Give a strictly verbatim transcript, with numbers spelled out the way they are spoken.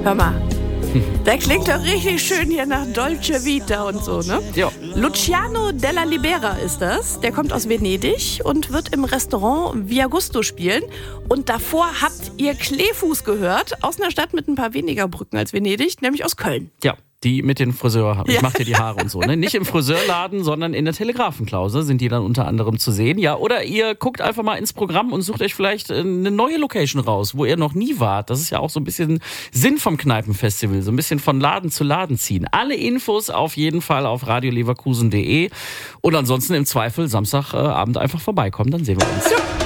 Hör mal. Der klingt doch richtig schön hier nach Dolce Vita und so, ne? Ja. Luciano della Libera ist das. Der kommt aus Venedig und wird im Restaurant Via Gusto spielen. Und davor habt ihr Kleefuß gehört, aus einer Stadt mit ein paar weniger Brücken als Venedig, nämlich aus Köln. Ja. Die mit den Friseur, ich Ja. mach dir die Haare und so. Ne? Nicht im Friseurladen, sondern in der Telegrafenklause sind die dann unter anderem zu sehen. Ja, oder ihr guckt einfach mal ins Programm und sucht euch vielleicht eine neue Location raus, wo ihr noch nie wart. Das ist ja auch so ein bisschen Sinn vom Kneipenfestival, so ein bisschen von Laden zu Laden ziehen. Alle Infos auf jeden Fall auf radio leverkusen punkt de und ansonsten im Zweifel Samstagabend einfach vorbeikommen, dann sehen wir uns. Ja.